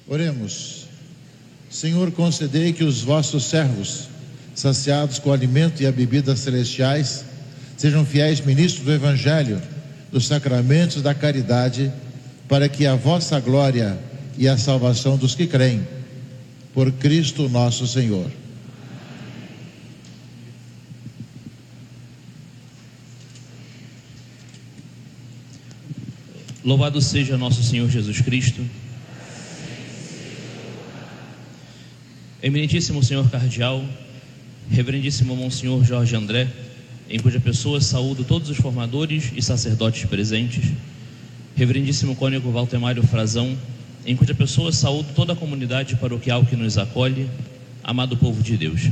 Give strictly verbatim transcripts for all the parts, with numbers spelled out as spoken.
Oremos. Senhor, concedei que os vossos servos, saciados com o alimento e a bebida celestiais, sejam fiéis ministros do Evangelho, dos sacramentos da caridade, para que a vossa glória e a salvação dos que creem, por Cristo nosso Senhor. Louvado seja nosso Senhor Jesus Cristo. Eminentíssimo Senhor Cardeal, Reverendíssimo Monsenhor Jorge André, em cuja pessoa saúdo todos os formadores e sacerdotes presentes, Reverendíssimo Cônego Valtemário Frazão, em cuja pessoa saúdo toda a comunidade paroquial que nos acolhe, amado povo de Deus.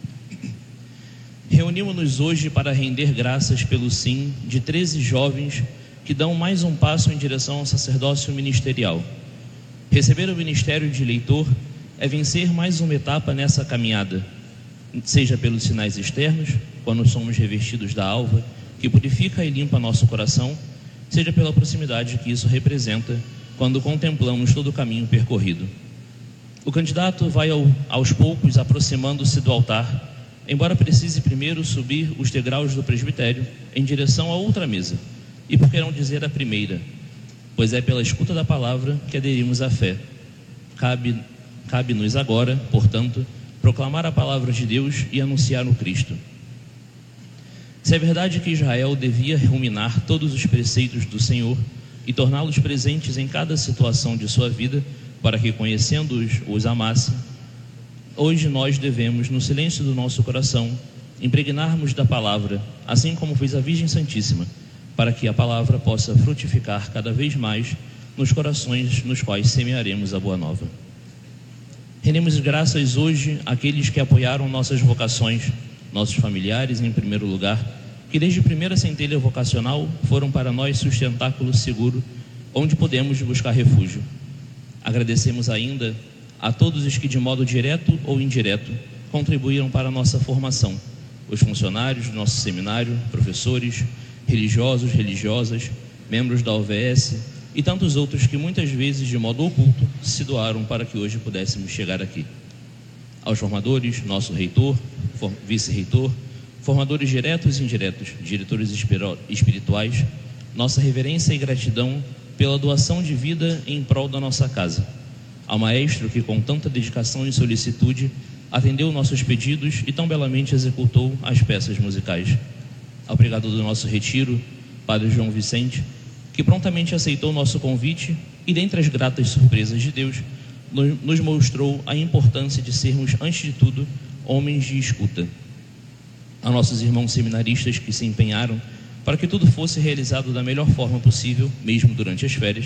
Reunimos-nos hoje para render graças pelo sim de treze jovens que dão mais um passo em direção ao sacerdócio ministerial. Receber o ministério de leitor é vencer mais uma etapa nessa caminhada, seja pelos sinais externos, quando somos revestidos da alva, que purifica e limpa nosso coração, seja pela proximidade que isso representa, quando contemplamos todo o caminho percorrido. O candidato vai ao, aos poucos aproximando-se do altar, embora precise primeiro subir os degraus do presbitério em direção a outra mesa, e por que não dizer a primeira, pois é pela escuta da palavra que aderimos à fé. Cabe Cabe-nos agora, portanto, proclamar a palavra de Deus e anunciar o Cristo. Se é verdade que Israel devia ruminar todos os preceitos do Senhor e torná-los presentes em cada situação de sua vida, para que, conhecendo-os, os amasse, hoje nós devemos, no silêncio do nosso coração, impregnarmos da palavra, assim como fez a Virgem Santíssima, para que a palavra possa frutificar cada vez mais nos corações nos quais semearemos a boa nova. Rendemos graças hoje àqueles que apoiaram nossas vocações, nossos familiares em primeiro lugar, que desde a primeira centelha vocacional foram para nós sustentáculo seguro, onde podemos buscar refúgio. Agradecemos ainda a todos os que de modo direto ou indireto contribuíram para a nossa formação, os funcionários do nosso seminário, professores, religiosos, religiosas, membros da O V S e tantos outros que muitas vezes de modo oculto se doaram para que hoje pudéssemos chegar aqui. Aos formadores, nosso reitor, vice-reitor, formadores diretos e indiretos, diretores espirituais, nossa reverência e gratidão pela doação de vida em prol da nossa casa. Ao maestro que com tanta dedicação e solicitude atendeu nossos pedidos e tão belamente executou as peças musicais. Ao pregador do nosso retiro, Padre João Vicente, que prontamente aceitou nosso convite e, dentre as gratas surpresas de Deus, nos mostrou a importância de sermos, antes de tudo, homens de escuta. A nossos irmãos seminaristas que se empenharam para que tudo fosse realizado da melhor forma possível, mesmo durante as férias.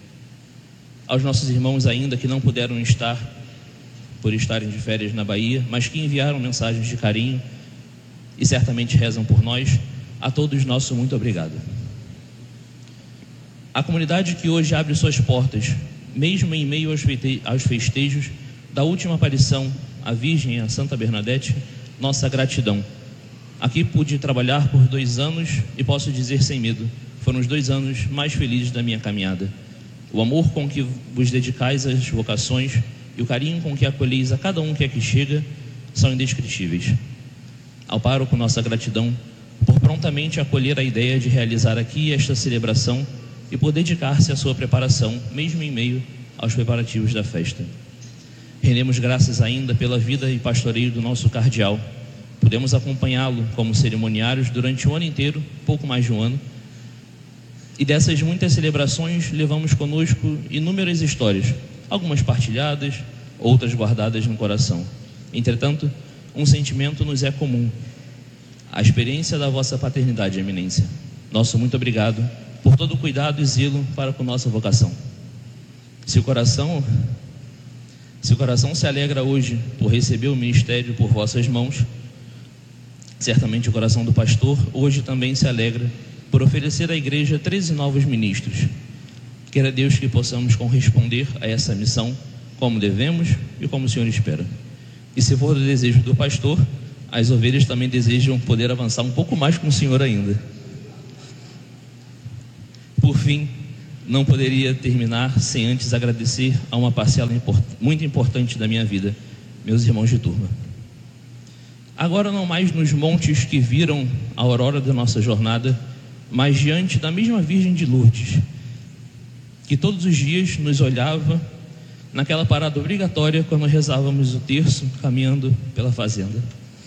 Aos nossos irmãos ainda que não puderam estar, por estarem de férias na Bahia, mas que enviaram mensagens de carinho e certamente rezam por nós, a todos nosso muito obrigado. A comunidade que hoje abre suas portas, mesmo em meio aos festejos da última aparição à Virgem, a Santa Bernadette, nossa gratidão. Aqui pude trabalhar por dois anos e posso dizer sem medo, foram os dois anos mais felizes da minha caminhada. O amor com que vos dedicais às vocações e o carinho com que acolheis a cada um que aqui chega são indescritíveis. Ao pároco, nossa gratidão por prontamente acolher a ideia de realizar aqui esta celebração e por dedicar-se à sua preparação, mesmo em meio aos preparativos da festa. Rendemos graças ainda pela vida e pastoreio do nosso cardeal. Pudemos acompanhá-lo como cerimoniários durante o ano inteiro, pouco mais de um ano, e dessas muitas celebrações levamos conosco inúmeras histórias, algumas partilhadas, outras guardadas no coração. Entretanto, um sentimento nos é comum: a experiência da vossa paternidade, eminência. Nosso muito obrigado por todo o cuidado e zelo para com nossa vocação. Se o coração, se o coração se alegra hoje por receber o ministério por vossas mãos, certamente o coração do pastor hoje também se alegra por oferecer à igreja treze novos ministros. Queira Deus que possamos corresponder a essa missão como devemos e como o Senhor espera. E se for do desejo do pastor, as ovelhas também desejam poder avançar um pouco mais com o Senhor ainda. Por fim, não poderia terminar sem antes agradecer a uma parcela import- muito importante da minha vida, meus irmãos de turma. Agora não mais nos montes que viram a aurora da nossa jornada, mas diante da mesma Virgem de Lourdes, que todos os dias nos olhava naquela parada obrigatória quando rezávamos o terço, caminhando pela fazenda.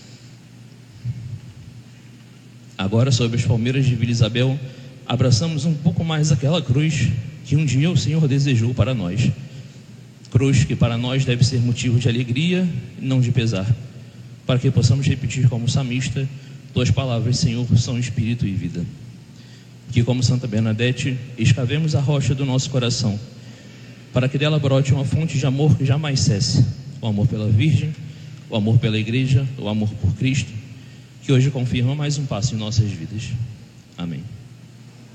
Agora, sob as palmeiras de Vila Isabel, abraçamos um pouco mais aquela cruz que um dia o Senhor desejou para nós. Cruz que para nós deve ser motivo de alegria e não de pesar, para que possamos repetir como salmista: tuas palavras, Senhor, são espírito e vida. Que, como Santa Bernadette, escavemos a rocha do nosso coração, para que dela brote uma fonte de amor que jamais cesse: o amor pela Virgem, o amor pela Igreja, o amor por Cristo, que hoje confirma mais um passo em nossas vidas. Amém.